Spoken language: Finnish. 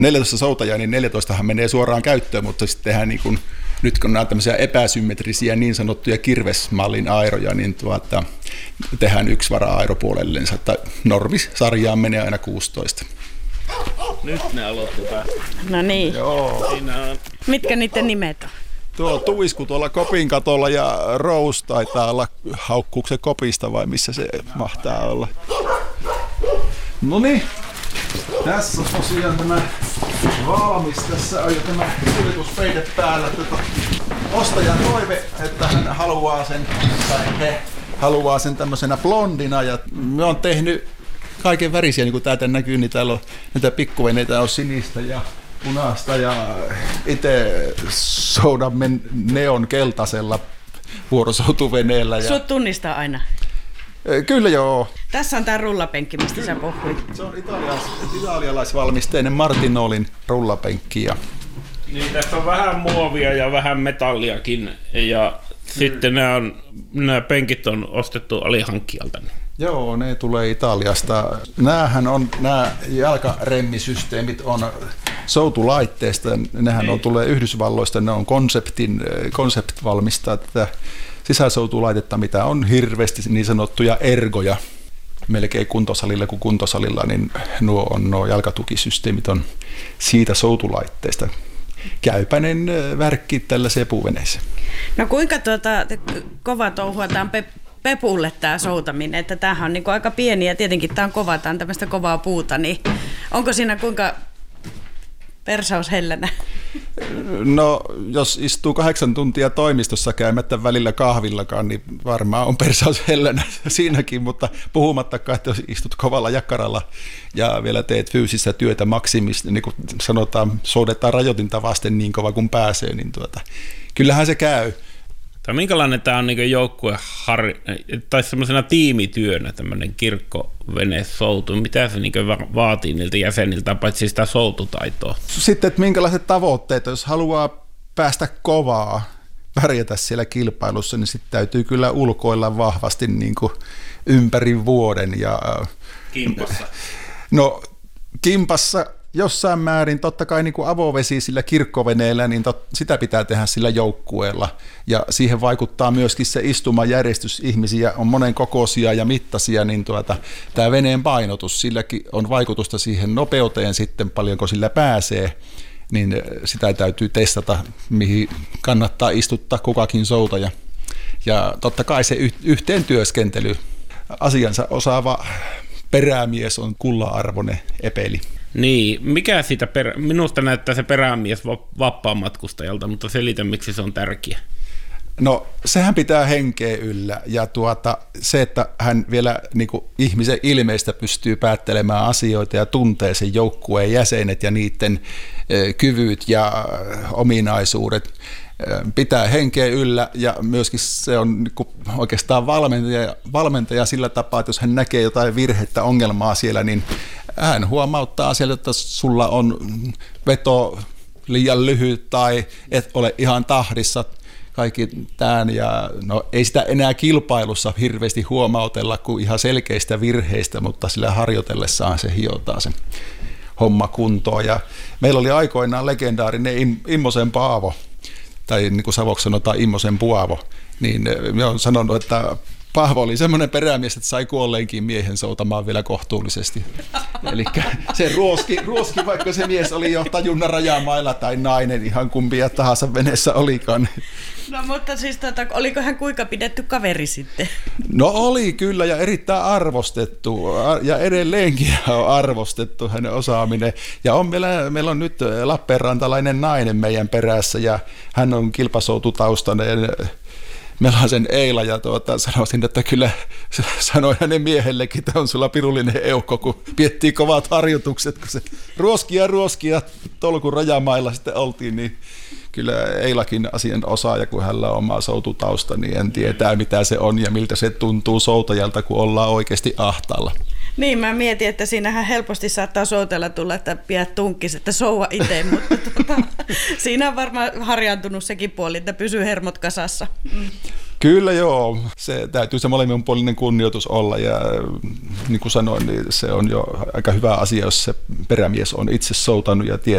14 soutajaa, niin 14han menee suoraan käyttöön, mutta sitten tehdään niin kuin, nyt kun nämä tämmöisiä epäsymmetrisiä niin sanottuja kirvesmallin airoja, niin tehdään yksi vara-airo puolellensa, että normisarjaan menee aina 16. Nyt ne aloitti päästä. No niin. Joo. Siinä on. Mitkä niiden nimet on? Tuo Tuisku tuolla kopin katolla ja Rose taitaa olla haukkuuksen kopista vai missä se mahtaa olla. No niin, tässä on tosiaan tämä valmis. Tässä on jo tämä kuljetuspeite päällä. Ostajan toive, että hän haluaa sen, tai he haluaa sen tämmöisenä blondina. Ja me on tehnyt kaiken värisiä, niin kuin täältä näkyy, niin täällä on näitä pikkuveneitä, on sinistä ja punaista ja itse soudamme neon keltaisella vuorosoutuveneellä. Sut tunnistaa aina. Kyllä joo. Tässä on tää rullapenkki, mistä sä puhuit. Se on italialaisvalmisteinen Martinolin rullapenkki. Niin, tässä on vähän muovia ja vähän metalliakin. Ja sitten nämä penkit on ostettu alihankkijalta. Joo, ne tulee Italiasta. Nämä jalkaremmisysteemit on soutulaitteista. Nehän tulee Yhdysvalloista, ne on Concept valmistaa tätä sisäsoutulaitetta, mitä on hirveästi niin sanottuja ergoja. Melkein kuntosalilla kuin kuntosalilla, niin nuo jalkatukisysteemit on siitä soutulaitteesta. Käypäinen värkki tällaiseen puuveneeseen. No kuinka kova touhua tämä on Pepulle tämä soutaminen, että tämähän on niinku aika pieni ja tietenkin tämä on kova, tämä on tämmöistä kovaa puuta, niin onko siinä kuinka persaus hellänä? No, jos istuu 8 tuntia toimistossa käymättä välillä kahvillakaan, niin varmaan on persaus hellänä siinäkin, mutta puhumattakaan, että jos istut kovalla jakkaralla ja vielä teet fyysistä työtä maksimista, niin kuin sanotaan, soudetaan rajoitinta vasten niin kova kuin pääsee, niin kyllähän se käy. Tai minkälainen tämä on niin joukkue tai semmoisena tiimityönä tämmöinen kirkkovenesoutu? Mitä se niin vaatii niiltä jäseniltä, paitsi sitä soututaitoa? Sitten, että minkälaiset tavoitteet, jos haluaa päästä kovaa, pärjätä siellä kilpailussa, niin sitten täytyy kyllä ulkoilla vahvasti niin kuin ympäri vuoden. Kimpassa? No, kimpassa jossain määrin, totta kai niin kuin avovesi sillä kirkkoveneellä, niin sitä pitää tehdä sillä joukkueella. Ja siihen vaikuttaa myöskin se istumajärjestys. Ihmisiä on monen kokoisia ja mittaisia, niin tämä veneen painotus, silläkin on vaikutusta siihen nopeuteen sitten, paljonko sillä pääsee. Niin sitä täytyy testata, mihin kannattaa istuttaa kukakin soutaja. Ja totta kai se yhteen työskentely, asiansa osaava perämies on kullan-arvoinen epeli. Niin, mikä siitä minusta näyttää se perämies vapaamatkustajalta, mutta selitä, miksi se on tärkeä. No, sehän pitää henkeä yllä ja se, että hän vielä niin kuin ihmisen ilmeistä pystyy päättelemään asioita ja tuntee sen joukkueen jäsenet ja niiden kyvyt ja ominaisuudet, pitää henkeä yllä ja myöskin se on niin kuin oikeastaan valmentaja sillä tapaa, että jos hän näkee jotain virhettä, ongelmaa siellä, niin hän huomauttaa siellä, että sulla on veto liian lyhyt tai et ole ihan tahdissa kaikki tämän. Ja no, ei sitä enää kilpailussa hirveästi huomautella kuin ihan selkeistä virheistä, mutta sillä harjoitellessaan se hiotaan sen homma kuntoon. Ja meillä oli aikoinaan legendaarinen Immosen Paavo, tai niin kuin savoksi sanotaan Immosen Puavo, niin me on sanonut, että Paavo oli semmoinen perämies, että sai kuolleenkin miehen soutamaan vielä kohtuullisesti. Eli se ruoski, vaikka se mies oli jo tajunnan rajamailla tai nainen, ihan kumpia tahansa veneessä olikaan. No mutta siis oliko hän kuinka pidetty kaveri sitten? No oli kyllä ja erittäin arvostettu ja edelleenkin on arvostettu hänen osaaminen. Ja meillä on nyt lappeenrantalainen nainen meidän perässä ja hän on kilpasoututaustainen. Meillä on sen Eila ja sanoisin, että kyllä sanoin hänen miehellekin, että on sulla pirullinen eukko, kun piettiin kovat harjoitukset, kun se ruoskia tolkun rajamailla sitten oltiin, niin kyllä Eilakin asian osaaja, kun hänellä on oma soututausta, niin en tietää mitä se on ja miltä se tuntuu soutajalta, kun ollaan oikeasti ahtaalla. Niin, mä mietin, että siinähän helposti saattaa soutella tulla, että pidät tunkkis, että soua itse, mutta siinä on varmaan harjaantunut sekin puoli, että pysyy hermot kasassa. Kyllä joo, se täytyy se molemminpuolinen kunnioitus olla ja niin kuin sanoin, niin se on jo aika hyvä asia, jos se perämies on itse soutanut ja tietää.